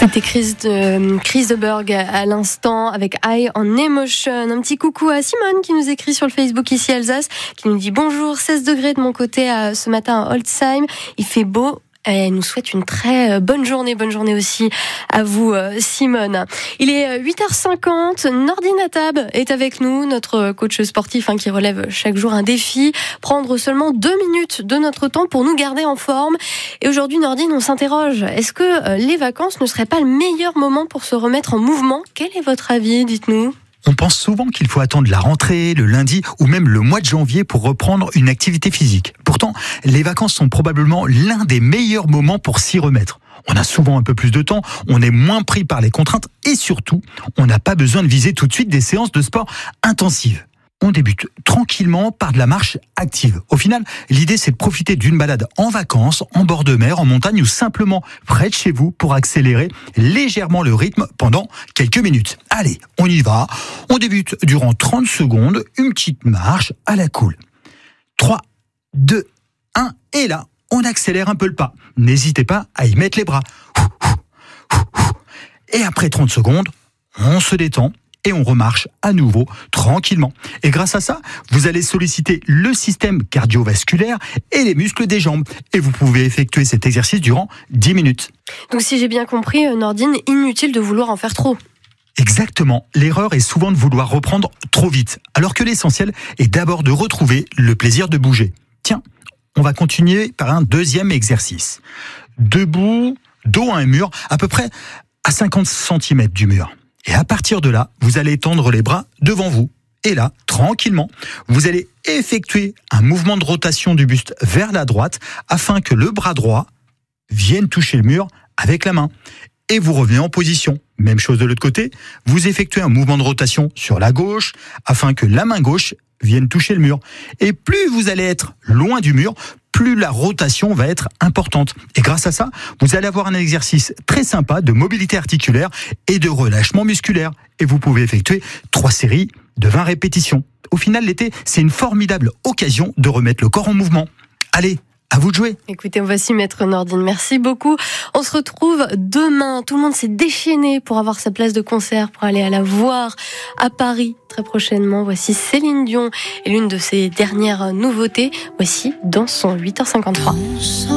C'était Chris de Berg à l'instant avec Eye on Emotion. Un petit coucou à Simone qui nous écrit sur le Facebook ici Alsace, qui nous dit bonjour, 16 degrés de mon côté ce matin à Holzheim. Il fait beau. Elle nous souhaite une très bonne journée aussi à vous Simone. Il est 8h50, Nordine Atab est avec nous, notre coach sportif qui relève chaque jour un défi, prendre seulement 2 minutes de notre temps pour nous garder en forme. Et aujourd'hui Nordine, on s'interroge, est-ce que les vacances ne seraient pas le meilleur moment pour se remettre en mouvement ? Quel est votre avis, dites-nous ? On pense souvent qu'il faut attendre la rentrée, le lundi ou même le mois de janvier pour reprendre une activité physique. Pourtant, les vacances sont probablement l'un des meilleurs moments pour s'y remettre. On a souvent un peu plus de temps, on est moins pris par les contraintes et surtout, on n'a pas besoin de viser tout de suite des séances de sport intensives. On débute tranquillement par de la marche active. Au final, l'idée c'est de profiter d'une balade en vacances, en bord de mer, en montagne ou simplement près de chez vous pour accélérer légèrement le rythme pendant quelques minutes. Allez, on y va. On débute durant 30 secondes, une petite marche à la cool. 3, 2, 1 et là, on accélère un peu le pas. N'hésitez pas à y mettre les bras. Et après 30 secondes, on se détend. Et on remarche à nouveau tranquillement. Et grâce à ça, vous allez solliciter le système cardiovasculaire et les muscles des jambes. Et vous pouvez effectuer cet exercice durant 10 minutes. Donc si j'ai bien compris, Nordine, inutile de vouloir en faire trop. Exactement. L'erreur est souvent de vouloir reprendre trop vite. Alors que l'essentiel est d'abord de retrouver le plaisir de bouger. Tiens, on va continuer par un deuxième exercice. Debout, dos à un mur, à peu près à 50 cm du mur. Et à partir de là, vous allez tendre les bras devant vous. Et là, tranquillement, vous allez effectuer un mouvement de rotation du buste vers la droite afin que le bras droit vienne toucher le mur avec la main. Et vous revenez en position. Même chose de l'autre côté, vous effectuez un mouvement de rotation sur la gauche afin que la main gauche vienne toucher le mur. Et plus vous allez être loin du mur, plus la rotation va être importante. Et grâce à ça, vous allez avoir un exercice très sympa de mobilité articulaire et de relâchement musculaire. Et vous pouvez effectuer 3 séries de 20 répétitions. Au final, l'été, c'est une formidable occasion de remettre le corps en mouvement. Allez, à vous de jouer. Écoutez, on va s'y mettre, Nordine. Merci beaucoup. On se retrouve demain. Tout le monde s'est déchaîné pour avoir sa place de concert, pour aller à la voir à Paris très prochainement. Voici Céline Dion et l'une de ses dernières nouveautés. Voici dans son 8h53.